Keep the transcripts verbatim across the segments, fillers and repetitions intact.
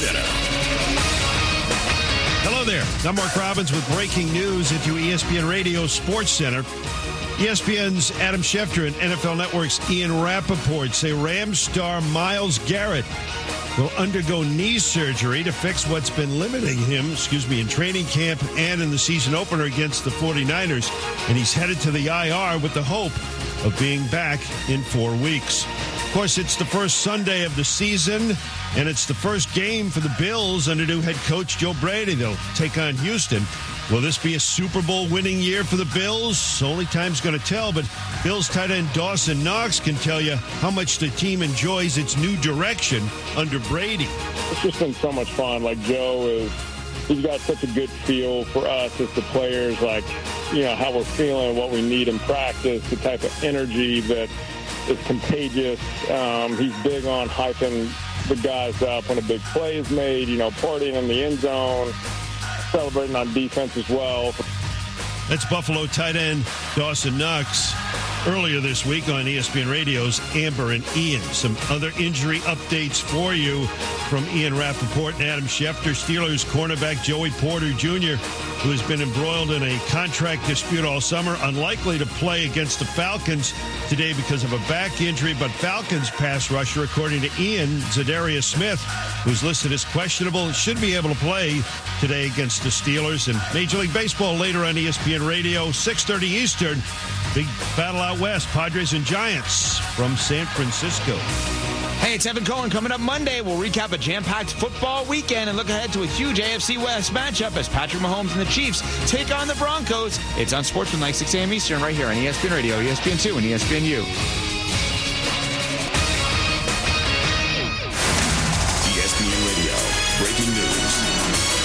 Center. Hello there. I'm Mark Robbins with breaking news into E S P N Radio Sports Center. E S P N's Adam Schefter and N F L Network's Ian Rappaport say Rams star Myles Garrett will undergo knee surgery to fix what's been limiting him, excuse me, in training camp and in the season opener against the forty-niners. And he's headed to the I R with the hope of being back in four weeks. Of course, it's the first Sunday of the season, and it's the first game for the Bills under new head coach Joe Brady. They'll take on Houston. Will this be a Super Bowl winning year for the Bills? Only time's going to tell, but Bills tight end Dawson Knox can tell you how much the team enjoys its new direction under Brady. It's just been so much fun. Like, Joe is, he's got such a good feel for us as the players, like, you know, how we're feeling, what we need in practice, the type of energy that is contagious. Um, he's big on hyping the guys up when a big play is made, you know, partying in the end zone, celebrating on defense as well. That's Buffalo tight end Dawson Knox earlier this week on E S P N Radio's Amber and Ian. Some other injury updates for you from Ian Rappaport and Adam Schefter. Steelers cornerback Joey Porter Junior, who has been embroiled in a contract dispute all summer, unlikely to play against the Falcons today because of a back injury. But Falcons pass rusher, according to Ian, Zadarius Smith, who's listed as questionable, should be able to play today against the Steelers. And Major League Baseball later on E S P N Radio, six thirty Eastern. Big battle out west, Padres and Giants from San Francisco. Hey, it's Evan Cohen. Coming up Monday, we'll recap a jam-packed football weekend and look ahead to a huge A F C West matchup as Patrick Mahomes and the Chiefs take on the Broncos. It's on Sportsman, six a.m. Eastern, right here on E S P N Radio, E S P N two, and E S P N U. E S P N Radio, breaking news.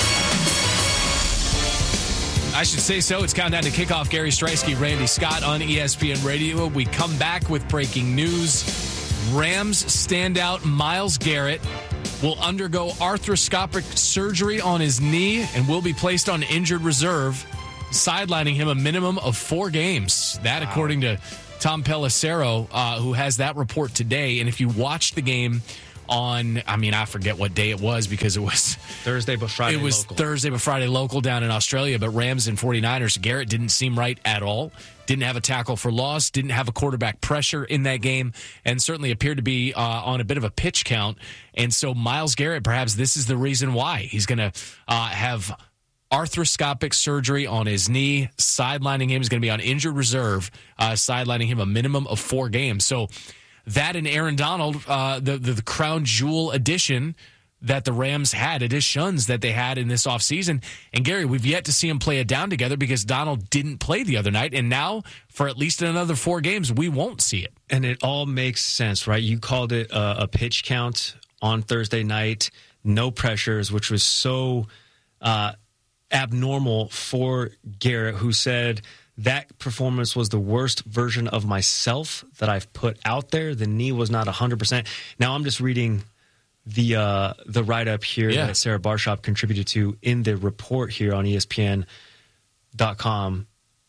I should say so. It's countdown to kickoff. Gary Striewski, Randy Scott on E S P N Radio. We come back with breaking news. Rams standout Myles Garrett will undergo arthroscopic surgery on his knee and will be placed on injured reserve, sidelining him a minimum of four games. That, wow. According to Tom Pelissero, uh, who has that report today. And if you watch the game on, I mean, I forget what day it was because it was Thursday, but Friday It was local. Thursday, but Friday local down in Australia. But Rams and forty-niners, Garrett didn't seem right at all. Didn't have a tackle for loss, didn't have a quarterback pressure in that game, and certainly appeared to be uh, on a bit of a pitch count. And so Myles Garrett, perhaps this is the reason why he's going to uh, have arthroscopic surgery on his knee, sidelining him. He's going to be on injured reserve, uh, sidelining him a minimum of four games. So that and Aaron Donald, uh, the, the the crown jewel addition that the Rams had, additions that they had in this offseason. And Gary, we've yet to see him play it down together because Donald didn't play the other night. And now, for at least another four games, we won't see it. And it all makes sense, right? You called it a, a pitch count on Thursday night, no pressures, which was so uh, abnormal for Garrett, who said that performance was the worst version of myself that I've put out there. The knee was not one hundred percent. Now I'm just reading the uh, the write-up here yeah. that Sarah Barshop contributed to in the report here on E S P N dot com.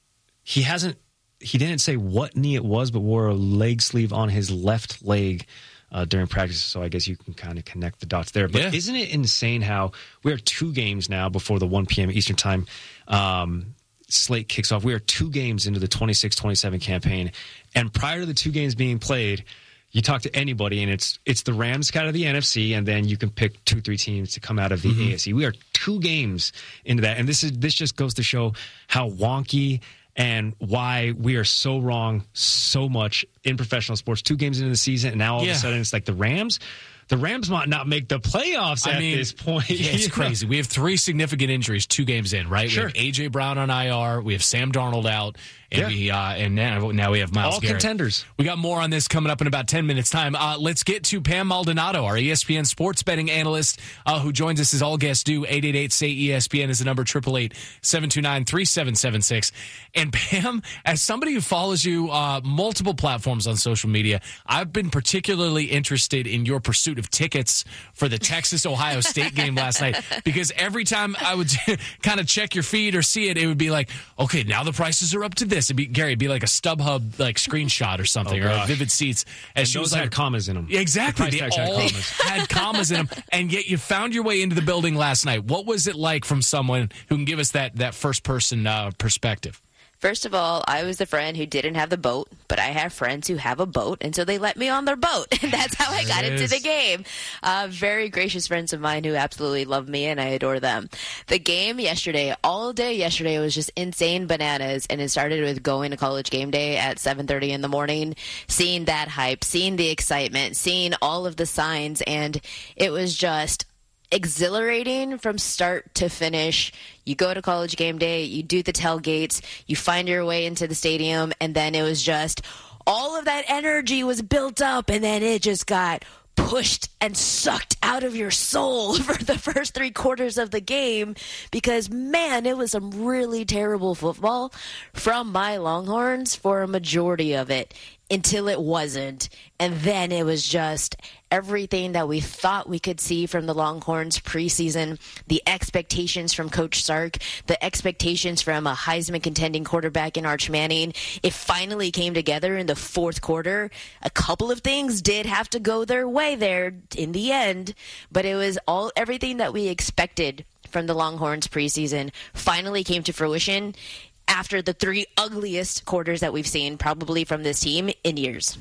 He hasn't, he didn't say what knee it was, but wore a leg sleeve on his left leg uh, during practice. So I guess you can kind of connect the dots there. But yeah. Isn't it insane how we are two games now before the one p.m. Eastern time um, slate kicks off? We are two games into the twenty-six twenty-seven campaign. And prior to the two games being played, you talk to anybody, and it's it's the Rams out of the N F C, and then you can pick two, three teams to come out of the mm-hmm. A F C. We are two games into that, and this is this just goes to show how wonky and why we are so wrong so much in professional sports. Two games into the season, and now all yeah. of a sudden it's like the Rams. The Rams might not make the playoffs I at mean, this point. Yeah, it's crazy. We have three significant injuries two games in, right? Sure. We have A J. Brown on I R. We have Sam Darnold out. And, yeah. we, uh, and now, now we have Myles All Garrett. contenders. We got more on this coming up in about ten minutes' time. Uh, let's get to Pam Maldonado, our E S P N sports betting analyst, uh, who joins us as all guests do. eight eight eight, S A Y, E S P N is the number, eight eight eight, seven two nine, three seven seven six. And Pam, as somebody who follows you uh, multiple platforms on social media, I've been particularly interested in your pursuit pursuit of tickets for the Texas-Ohio State game last night, because every time I would kind of check your feed or see it, it would be like, okay, now the prices are up to this. It'd be, Gary, it'd be like a StubHub like screenshot or something, oh, or a Vivid Seats. And, and she those was like, had commas in them. Exactly. The they had all commas. had commas in them, and yet you found your way into the building last night. What was it like from someone who can give us that, that first-person uh, perspective? First of all, I was the friend who didn't have the boat, but I have friends who have a boat, and so they let me on their boat. And that's how I got into the game. Uh, very gracious friends of mine who absolutely love me, and I adore them. The game yesterday, all day yesterday, was just insane bananas, and it started with going to College Game Day at seven thirty in the morning, seeing that hype, seeing the excitement, seeing all of the signs, and it was just exhilarating from start to finish. You go to College Game Day, you do the tailgates, you find your way into the stadium, and then it was just all of that energy was built up, and then it just got pushed and sucked out of your soul for the first three quarters of the game, because, man, it was some really terrible football from my Longhorns for a majority of it, until it wasn't. And then it was just everything that we thought we could see from the Longhorns preseason, the expectations from Coach Sark, the expectations from a Heisman contending quarterback in Arch Manning. It finally came together in the fourth quarter. A couple of things did have to go their way there in the end, but it was all everything that we expected from the Longhorns preseason finally came to fruition after the three ugliest quarters that we've seen probably from this team in years.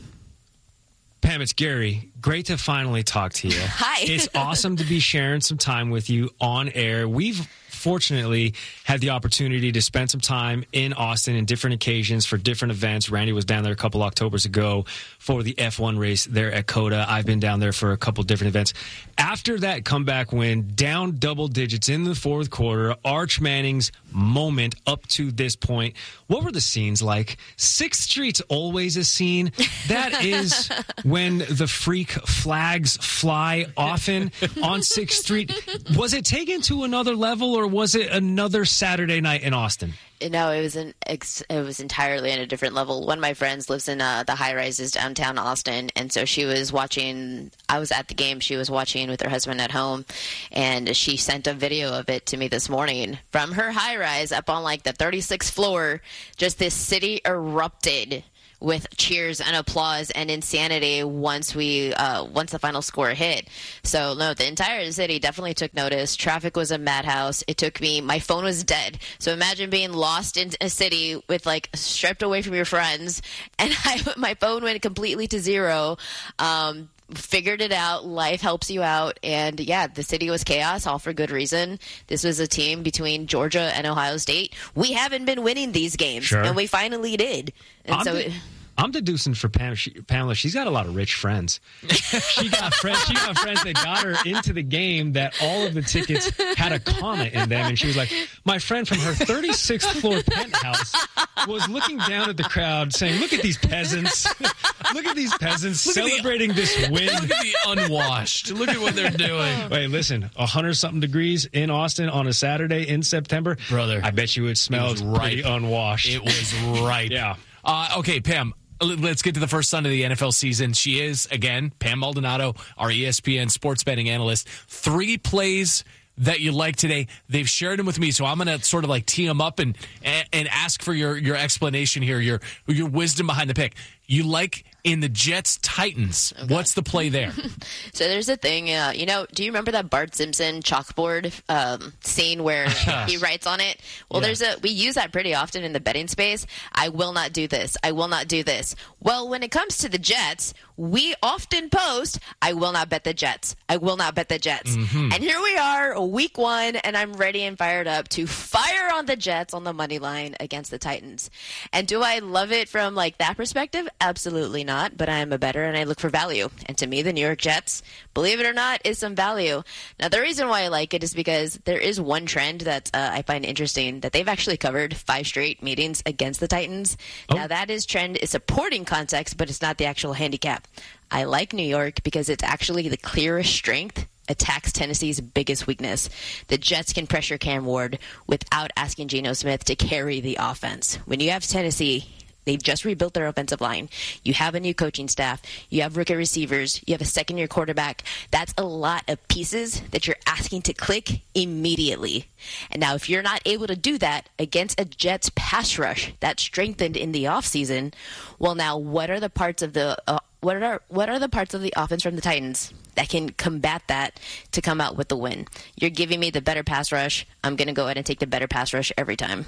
Pam, it's Gary. Great to finally talk to you. Hi. It's awesome to be sharing some time with you on air. We've fortunately had the opportunity to spend some time in Austin in different occasions for different events. Randy was down there a couple Octobers ago for the F one race there at COTA. I've been down there for a couple different events. After that comeback win, down double digits in the fourth quarter, Arch Manning's moment up to this point, what were the scenes like? Sixth Street's always a scene. That is when the freak flags fly often on Sixth Street. Was it taken to another level, or was it another Saturday night in Austin? No, it was an ex- it was entirely in a different level. One of my friends lives in uh, the high rises downtown Austin, and so she was watching. I was at the game. She was watching with her husband at home, and she sent a video of it to me this morning from her high rise up on like the thirty-sixth floor. Just this city erupted with cheers and applause and insanity once we uh, once the final score hit. So no, the entire city definitely took notice. Traffic was a madhouse. It took me, my phone was dead. So imagine being lost in a city with like stripped away from your friends, and I, my phone went completely to zero. Um, figured it out. Life helps you out. And yeah, the city was chaos, all for good reason. This was a team between Georgia and Ohio State. We haven't been winning these games, sure. and we finally did. And I'm so de- it, I'm deducing for Pam, she, Pamela, she's got a lot of rich friends. she got friends. She got friends that got her into the game that all of the tickets had a comma in them, and she was like, "My friend from her thirty-sixth floor penthouse was looking down at the crowd, saying, "Look at these peasants! Look at these peasants Look celebrating the, this win. Look at the unwashed. Look at what they're doing." Wait, listen, a hundred something degrees in Austin on a Saturday in September, brother. I bet you it smelled it pretty unwashed. It was ripe. Yeah. Uh, okay, Pam. Let's get to the first Sunday of the N F L season. She is, again, Pam Maldonado, our E S P N sports betting analyst. Three plays that you like today. They've shared them with me, so I'm going to sort of like tee them up and and ask for your, your explanation here, your your wisdom behind the pick. You like in the Jets Titans. Okay. What's the play there? So there's a thing, uh, you know, do you remember that Bart Simpson chalkboard um, scene where he writes on it? Well, yeah. there's a we use that pretty often in the betting space. I will not do this. I will not do this. Well, when it comes to the Jets, we often post, I will not bet the Jets. I will not bet the Jets. Mm-hmm. And here we are, week one, and I'm ready and fired up to fire on the Jets on the money line against the Titans. And do I love it from like that perspective? Absolutely not, but I am a bettor and I look for value. And to me, the New York Jets, believe it or not, is some value. Now, the reason why I like it is because there is one trend that uh, I find interesting, that they've actually covered five straight meetings against the Titans. Oh. Now, that is trend is supporting context, but it's not the actual handicap. I like New York because it's actually the clearest strength attacks Tennessee's biggest weakness. The Jets can pressure Cam Ward without asking Geno Smith to carry the offense. When you have Tennessee They've just rebuilt their offensive line. You have a new coaching staff. You have rookie receivers. You have a second-year quarterback. That's a lot of pieces that you're asking to click immediately. And now if you're not able to do that against a Jets pass rush that's strengthened in the offseason, well, now what are the parts of the uh, what are what are the parts of the offense from the Titans that can combat that to come out with the win? You're giving me the better pass rush. I'm going to go ahead and take the better pass rush every time.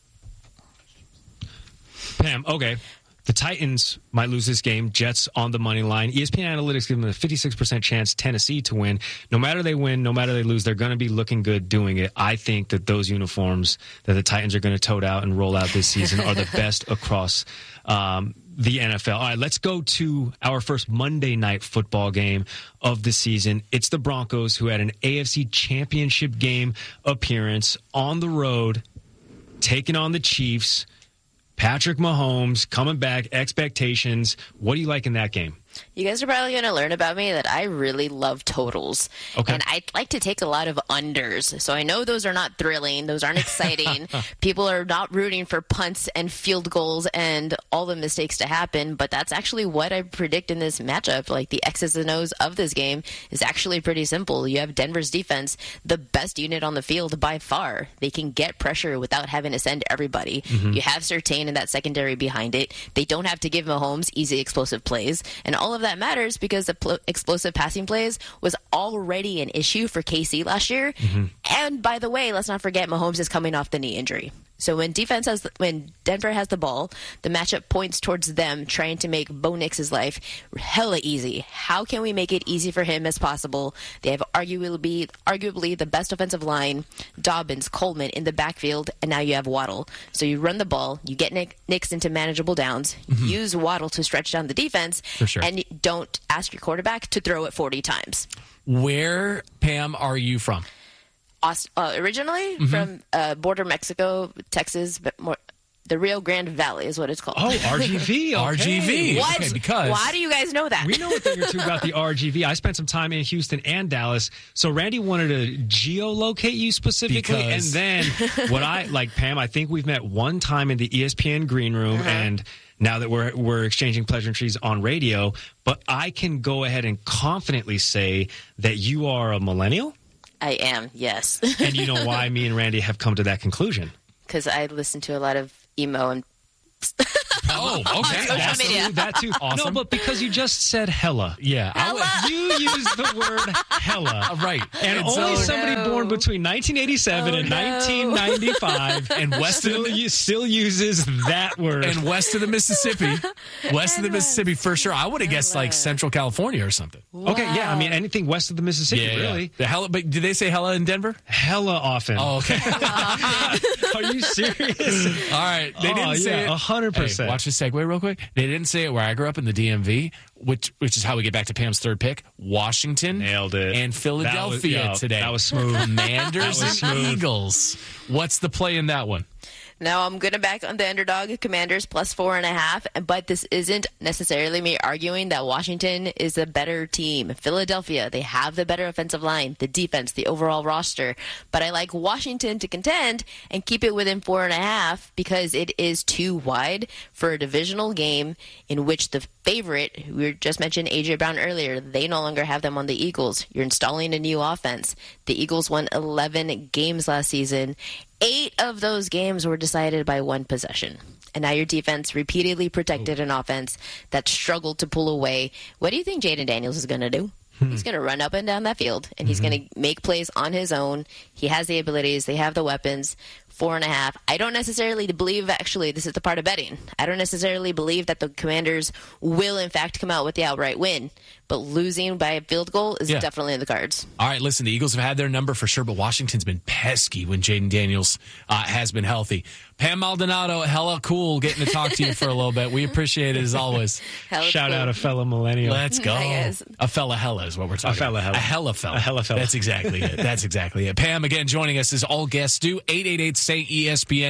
Pam, okay. The Titans might lose this game. Jets on the money line. E S P N Analytics give them a fifty-six percent chance Tennessee to win. No matter they win, no matter they lose, they're going to be looking good doing it. I think that those uniforms that the Titans are going to tote out and roll out this season are the best across um, the N F L. All right, let's go to our first Monday night football game of the season. It's the Broncos, who had an A F C Championship game appearance on the road, taking on the Chiefs. Patrick Mahomes coming back, expectations. What do you like in that game? You guys are probably going to learn about me that I really love totals. Okay. And I like to take a lot of unders. So I know those are not thrilling. Those aren't exciting. People are not rooting for punts and field goals and all the mistakes to happen. But that's actually what I predict in this matchup. Like the X's and O's of this game is actually pretty simple. You have Denver's defense, the best unit on the field by far. They can get pressure without having to send everybody. Mm-hmm. You have Surtain in that secondary behind it. They don't have to give Mahomes easy explosive plays. And all of that matters because the pl- explosive passing plays was already an issue for K C last year. Mm-hmm. And by the way, let's not forget Mahomes is coming off the knee injury. So when defense has, when Denver has the ball, the matchup points towards them trying to make Bo Nix's life hella easy. How can we make it easy for him as possible? They have arguably, arguably the best offensive line, Dobbins, Coleman in the backfield, and now you have Waddle. So you run the ball, you get Nick, Nix into manageable downs, mm-hmm. use Waddle to stretch down the defense, for sure. and don't ask your quarterback to throw it forty times. Where, Pam, are you from? Aust- uh, originally mm-hmm. from uh, border Mexico, Texas, but more the Rio Grande Valley is what it's called. Oh, R G V. Okay. R G V. What? Okay, because why do you guys know that? We know a thing or two about the R G V. I spent some time in Houston and Dallas. So Randy wanted to geolocate you specifically. Because... And then what I, like Pam, I think we've met one time in the E S P N green room uh-huh. and now that we're we're exchanging pleasantries on radio, but I can go ahead and confidently say that you are a millennial. I am, yes. And you know why me and Randy have come to that conclusion? Because I listen to a lot of emo and oh, okay. social That's media. Too, that too. Awesome. No, but because you just said hella. Yeah. Hella. I, you used the word hella. Right. And, and so, only somebody no. born between nineteen eighty-seven oh, and no. nineteen ninety-five and west still, of the, still uses that word. and west of the Mississippi. West of the Mississippi, for sure. I would have guessed like Central California or something. Wow. Okay, yeah. I mean, anything west of the Mississippi, Yeah, really. yeah. The hella, but did they say hella in Denver? Hella often. Oh, okay. Are you serious? All right. They Oh, didn't say yeah, it. one hundred percent. Hey, watch this segue real quick. They didn't say it where I grew up in the D M V, which which is how we get back to Pam's third pick. Washington. Nailed it. And Philadelphia That was- yeah, today. that was smooth. Commanders That was and smooth. Eagles. What's the play in that one? Now I'm going to back on the underdog Commanders plus four and a half, but this isn't necessarily me arguing that Washington is a better team. Philadelphia, they have the better offensive line, the defense, the overall roster, but I like Washington to contend and keep it within four and a half because it is too wide for a divisional game in which the favorite, we just mentioned A J Brown earlier, they no longer have them on the Eagles. You're installing a new offense. The Eagles won eleven games last season. Eight of those games were decided by one possession. And now your defense repeatedly protected an offense that struggled to pull away. What do you think Jaden Daniels is going to do? Hmm. He's going to run up and down that field, and he's mm-hmm. going to make plays on his own. He has the abilities. They have the weapons. Four and a half. I don't necessarily believe, actually, this is the part of betting. I don't necessarily believe that the Commanders will, in fact, come out with the outright win. But losing by a field goal is yeah. definitely in the cards. All right, listen, the Eagles have had their number for sure, but Washington's been pesky when Jaden Daniels uh, has been healthy. Pam Maldonado, hella cool getting to talk to you for a little bit. We appreciate it as always. Shout cool. out a fellow millennial. Let's go. A fella hella is what we're talking a fella about. Hella. A hella fella. A hella fella. That's exactly it. That's exactly it. Pam, again, joining us as all guests do. eight eight eight, S A Y, E S P N.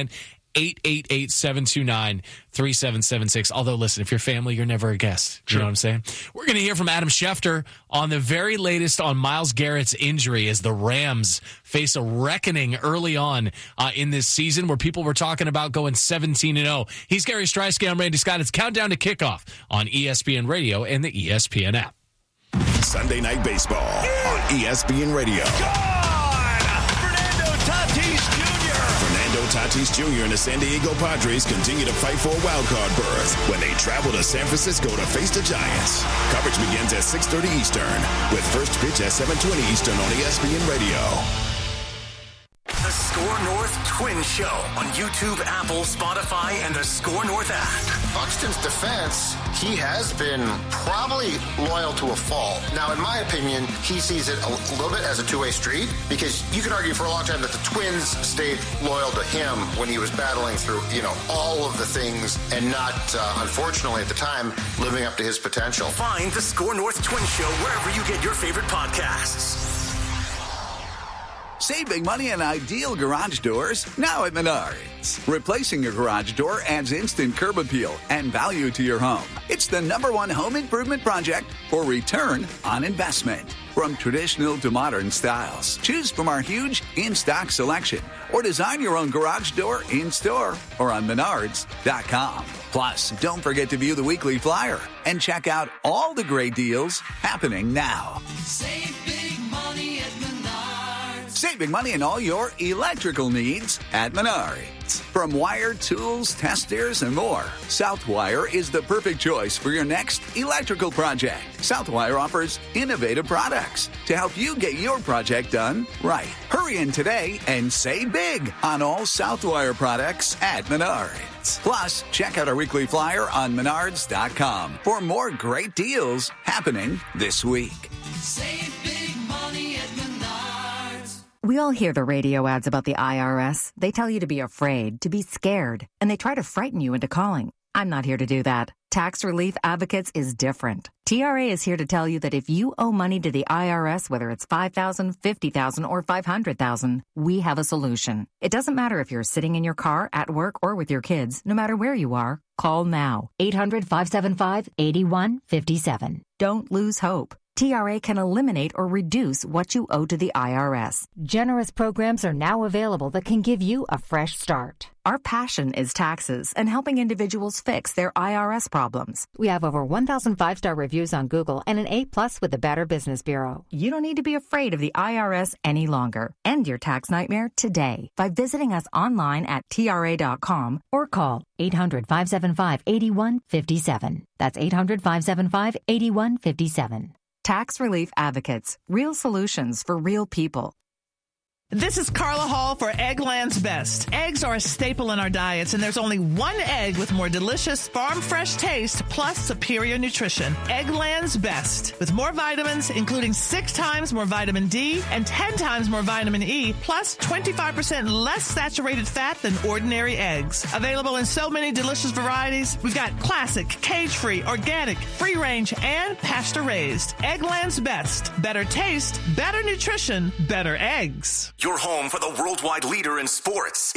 eight eight eight, seven two nine, three seven seven six. Although, listen, if you're family, you're never a guest. You Sure. know what I'm saying? We're going to hear from Adam Schefter on the very latest on Myles Garrett's injury as the Rams face a reckoning early on uh, in this season where people were talking about going seventeen and oh. He's Gary Streisky. I'm Randy Scott. It's Countdown to Kickoff on E S P N Radio and the E S P N app. Sunday Night Baseball on E S P N Radio. Fernando Tatis Junior Fernando Tatis Junior and the San Diego Padres continue to fight for a wild card berth when they travel to San Francisco to face the Giants. Coverage begins at six thirty Eastern with first pitch at seven twenty Eastern on E S P N Radio. The Score North Twin Show on YouTube, Apple, Spotify, and the Score North app. Buxton's defense, he has been probably loyal to a fault. Now, in my opinion, he sees it a little bit as a two-way street because you could argue for a long time that the Twins stayed loyal to him when he was battling through, you know, all of the things and not, uh, unfortunately at the time, living up to his potential. Find the Score North Twin Show wherever you get your favorite podcasts. Save big money on ideal garage doors now at Menards. Replacing your garage door adds instant curb appeal and value to your home. It's the number one home improvement project for return on investment. From traditional to modern styles, choose from our huge in-stock selection or design your own garage door in-store or on menards dot com. Plus, don't forget to view the weekly flyer and check out all the great deals happening now. Save big money at Menards. Save big money in all your electrical needs at Menards. From wire, tools, testers, and more, Southwire is the perfect choice for your next electrical project. Southwire offers innovative products to help you get your project done right. Hurry in today and save big on all Southwire products at Menards. Plus, check out our weekly flyer on menards dot com for more great deals happening this week. Save big money at Menards. We all hear the radio ads about the I R S. They tell you to be afraid, to be scared, and they try to frighten you into calling. I'm not here to do that. Tax Relief Advocates is different. T R A is here to tell you that if you owe money to the I R S, whether it's five thousand dollars, fifty thousand dollars, or five hundred thousand dollars, we have a solution. It doesn't matter if you're sitting in your car, at work, or with your kids. No matter where you are, call now. eight hundred, five seven five, eight one five seven. Don't lose hope. T R A can eliminate or reduce what you owe to the I R S. Generous programs are now available that can give you a fresh start. Our passion is taxes and helping individuals fix their I R S problems. We have over one thousand five-star reviews on Google and an A plus with the Better Business Bureau. You don't need to be afraid of the I R S any longer. End your tax nightmare today by visiting us online at T R A dot com or call eight hundred, five seven five, eight one five seven. That's eight hundred, five seven five, eight one five seven. Tax Relief Advocates. Real solutions for real people. This is Carla Hall for Eggland's Best. Eggs are a staple in our diets, and there's only one egg with more delicious farm-fresh taste plus superior nutrition. Eggland's Best. With more vitamins, including six times more vitamin D and ten times more vitamin E, plus twenty-five percent less saturated fat than ordinary eggs. Available in so many delicious varieties. We've got classic, cage-free, organic, free-range, and pasture-raised. Eggland's Best. Better taste, better nutrition, better eggs. Your home for the worldwide leader in sports.